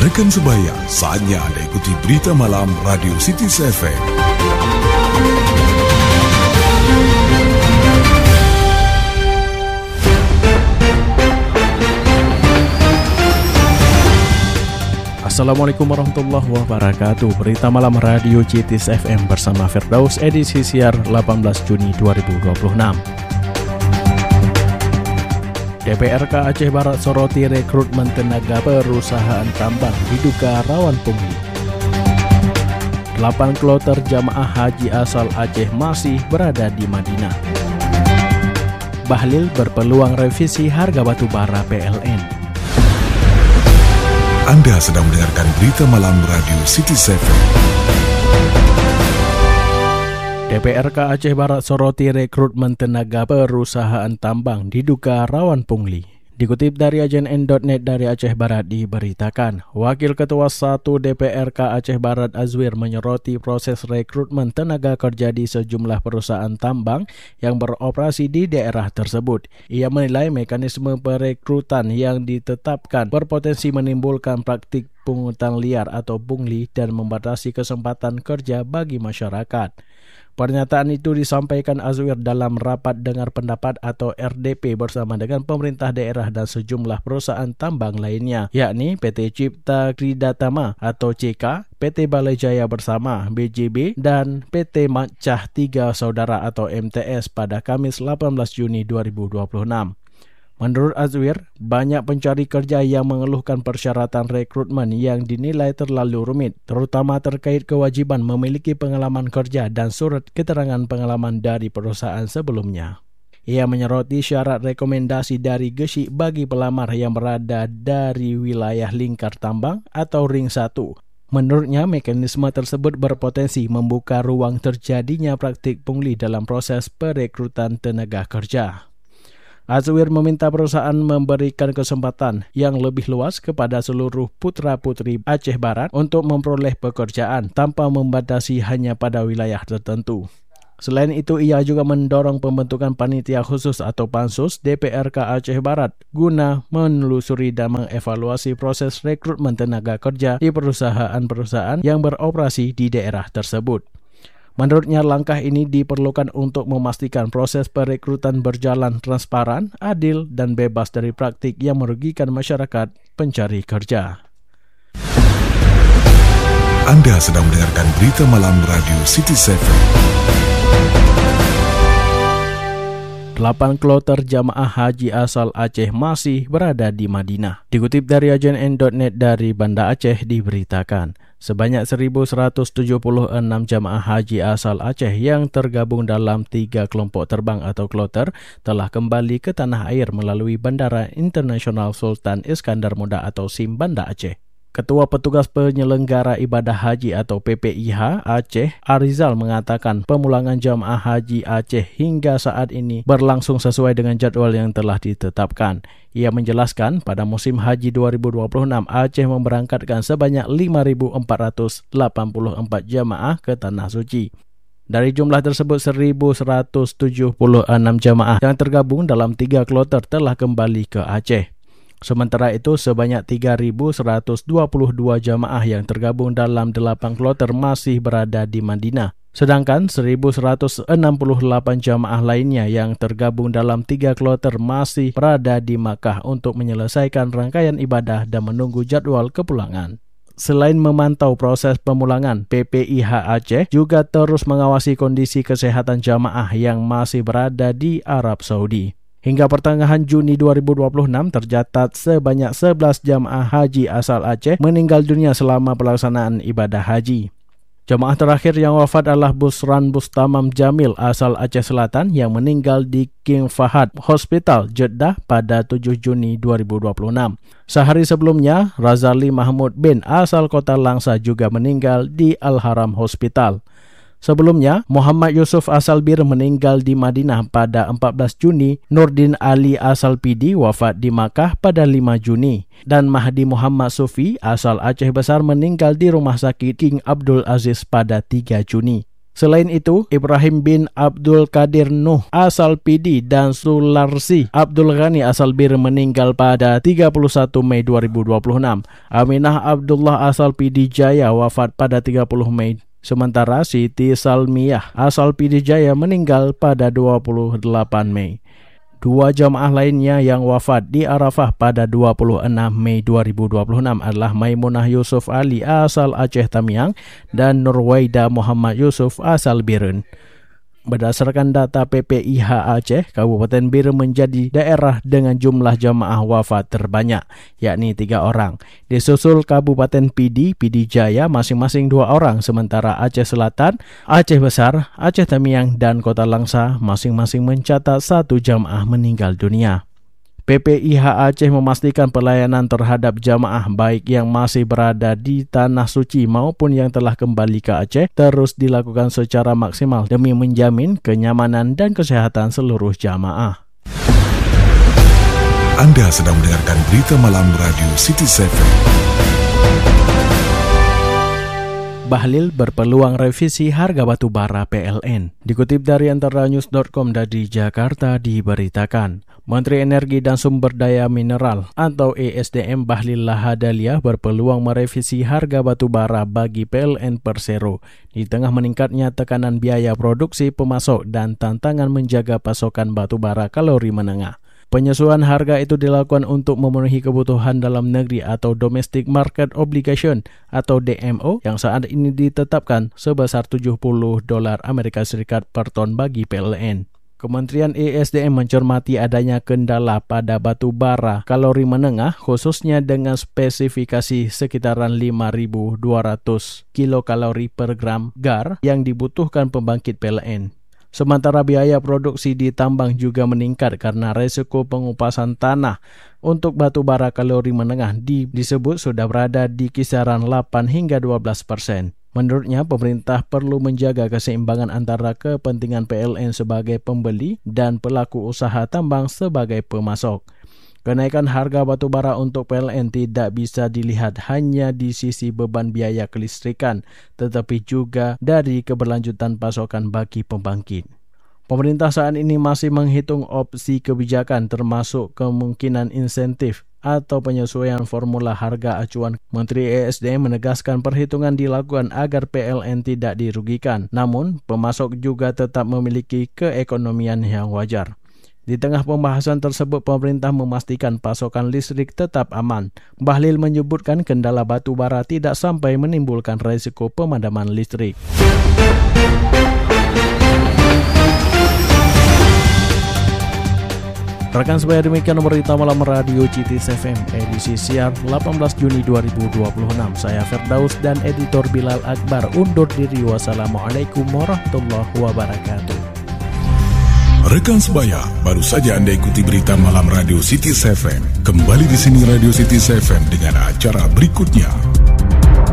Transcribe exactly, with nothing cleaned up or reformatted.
Rekan sebaya, saatnya Anda ikuti berita malam Radio City F M. Assalamualaikum warahmatullahi wabarakatuh. Berita malam Radio C T S F M bersama Firdaus, edisi siar delapan belas Juni dua ribu dua puluh enam. D P R K Aceh Barat soroti rekrutmen tenaga perusahaan tambang diduga rawan pungli. Delapan kloter jamaah haji asal Aceh masih berada di Madinah. Bahlil berpeluang revisi harga batu bara P L N. Anda sedang mendengarkan berita malam Radio City F M. D P R K Aceh Barat soroti rekrutmen tenaga perusahaan tambang diduga rawan pungli. Dikutip dari agen n dot net dari Aceh Barat diberitakan, Wakil Ketua satu D P R K Aceh Barat Azwir menyoroti proses rekrutmen tenaga kerja di sejumlah perusahaan tambang yang beroperasi di daerah tersebut. Ia menilai mekanisme perekrutan yang ditetapkan berpotensi menimbulkan praktik pungutan liar atau pungli dan membatasi kesempatan kerja bagi masyarakat. Pernyataan itu disampaikan Azwir dalam rapat dengar pendapat atau R D P bersama dengan pemerintah daerah dan sejumlah perusahaan tambang lainnya, yakni P T Cipta Kridatama atau C K, P T Balai Jaya Bersama B J B, dan P T Macah Tiga Saudara atau M T S pada Kamis delapan belas Juni dua ribu dua puluh enam. Menurut Azwir, banyak pencari kerja yang mengeluhkan persyaratan rekrutmen yang dinilai terlalu rumit, terutama terkait kewajiban memiliki pengalaman kerja dan surat keterangan pengalaman dari perusahaan sebelumnya. Ia menyoroti syarat rekomendasi dari G S I bagi pelamar yang berada dari wilayah lingkar tambang atau ring satu. Menurutnya, mekanisme tersebut berpotensi membuka ruang terjadinya praktik pungli dalam proses perekrutan tenaga kerja. Azwir meminta perusahaan memberikan kesempatan yang lebih luas kepada seluruh putra-putri Aceh Barat untuk memperoleh pekerjaan tanpa membatasi hanya pada wilayah tertentu. Selain itu, ia juga mendorong pembentukan panitia khusus atau pansus D P R K Aceh Barat guna menelusuri dan mengevaluasi proses rekrutmen tenaga kerja di perusahaan-perusahaan yang beroperasi di daerah tersebut. Menurutnya, langkah ini diperlukan untuk memastikan proses perekrutan berjalan transparan, adil, dan bebas dari praktik yang merugikan masyarakat pencari kerja. Anda sedang mendengarkan berita malam Radio City F M. Delapan kloter jamaah haji asal Aceh masih berada di Madinah. Dikutip dari agen n dot net dari Banda Aceh diberitakan, sebanyak seribu seratus tujuh puluh enam jamaah haji asal Aceh yang tergabung dalam tiga kelompok terbang atau kloter telah kembali ke tanah air melalui Bandara Internasional Sultan Iskandar Muda atau S I M Banda Aceh. Ketua Petugas Penyelenggara Ibadah Haji atau P P I H Aceh, Arizal, mengatakan pemulangan jamaah haji Aceh hingga saat ini berlangsung sesuai dengan jadwal yang telah ditetapkan. Ia menjelaskan pada musim haji dua ribu dua puluh enam Aceh memberangkatkan sebanyak lima ribu empat ratus delapan puluh empat jamaah ke Tanah Suci. Dari jumlah tersebut, seribu seratus tujuh puluh enam jamaah yang tergabung dalam tiga kloter telah kembali ke Aceh. Sementara itu, sebanyak tiga ribu seratus dua puluh dua jamaah yang tergabung dalam delapan kloter masih berada di Madinah. Sedangkan seribu seratus enam puluh delapan jamaah lainnya yang tergabung dalam tiga kloter masih berada di Makkah untuk menyelesaikan rangkaian ibadah dan menunggu jadwal kepulangan. Selain memantau proses pemulangan, P P I H Aceh juga terus mengawasi kondisi kesehatan jamaah yang masih berada di Arab Saudi. Hingga pertengahan Juni dua ribu dua puluh enam tercatat sebanyak sebelas jamaah haji asal Aceh meninggal dunia selama pelaksanaan ibadah haji. Jamaah terakhir yang wafat adalah Busran Bustamam Jamil asal Aceh Selatan yang meninggal di King Fahad Hospital, Jeddah pada tujuh Juni dua ribu dua puluh enam. Sehari sebelumnya, Razali Mahmud bin asal Kota Langsa juga meninggal di Al-Haram Hospital. Sebelumnya, Muhammad Yusuf asal Bir meninggal di Madinah pada empat belas Juni, Nurdin Ali asal Pidi wafat di Makkah pada lima Juni, dan Mahdi Muhammad Sufi asal Aceh Besar meninggal di Rumah Sakit King Abdul Aziz pada tiga Juni. Selain itu, Ibrahim bin Abdul Qadir Nuh asal P D dan Sularsi Abdul Ghani asal Bir meninggal pada tiga puluh satu Mei dua ribu dua puluh enam. Aminah Abdullah asal P D Jaya wafat pada tiga puluh Mei. Sementara Siti Salmiyah asal P D Jaya meninggal pada dua puluh delapan Mei. Dua jamaah lainnya yang wafat di Arafah pada dua puluh enam Mei dua ribu dua puluh enam adalah Maimunah Yusuf Ali asal Aceh Tamiang dan Nurwaida Muhammad Yusuf asal Birun. Berdasarkan data P P I H Aceh, Kabupaten Bir menjadi daerah dengan jumlah jamaah wafat terbanyak, yakni tiga orang. Disusul Kabupaten P D, P D Jaya masing-masing dua orang, sementara Aceh Selatan, Aceh Besar, Aceh Tamiang, dan Kota Langsa masing-masing mencatat satu jamaah meninggal dunia. P P I H Aceh memastikan pelayanan terhadap jamaah baik yang masih berada di Tanah Suci maupun yang telah kembali ke Aceh terus dilakukan secara maksimal demi menjamin kenyamanan dan kesehatan seluruh jamaah. Anda sedang mendengarkan berita malam Radio City tujuh. Bahlil berpeluang revisi harga batu bara P L N. Dikutip dari antara news dot com dari Jakarta diberitakan, Menteri Energi dan Sumber Daya Mineral atau E S D M Bahlil Lahadalia berpeluang merevisi harga batu bara bagi P L N Persero di tengah meningkatnya tekanan biaya produksi pemasok dan tantangan menjaga pasokan batu bara kalori menengah. Penyesuaian harga itu dilakukan untuk memenuhi kebutuhan dalam negeri atau Domestic Market Obligation atau D M O yang saat ini ditetapkan sebesar tujuh puluh dolar Amerika Serikat per ton bagi P L N. Kementerian E S D M mencermati adanya kendala pada batu bara kalori menengah khususnya dengan spesifikasi sekitaran lima ribu dua ratus kilokalori per gram gar yang dibutuhkan pembangkit P L N. Sementara biaya produksi di tambang juga meningkat karena resiko pengupasan tanah untuk batu bara kalori menengah di, disebut sudah berada di kisaran delapan hingga dua belas persen. Menurutnya, pemerintah perlu menjaga keseimbangan antara kepentingan P L N sebagai pembeli dan pelaku usaha tambang sebagai pemasok. Kenaikan harga batu bara untuk P L N tidak bisa dilihat hanya di sisi beban biaya kelistrikan, tetapi juga dari keberlanjutan pasokan bagi pembangkit. Pemerintah saat ini masih menghitung opsi kebijakan termasuk kemungkinan insentif atau penyesuaian formula harga acuan. Menteri E S D M menegaskan perhitungan dilakukan agar P L N tidak dirugikan, namun pemasok juga tetap memiliki keekonomian yang wajar. Di tengah pembahasan tersebut, pemerintah memastikan pasokan listrik tetap aman. Bahlil menyebutkan kendala batu bara tidak sampai menimbulkan risiko pemadaman listrik. Rekan sebaya, demikian berita malam Radio Citis F M edisi siar delapan belas Juni dua ribu dua puluh enam. Saya Firdaus dan editor Bilal Akbar undur diri. Wassalamualaikum warahmatullahi wabarakatuh. Rekan sebaya, baru saja Anda ikuti berita malam Radio City tujuh. Kembali di sini Radio City tujuh dengan acara berikutnya.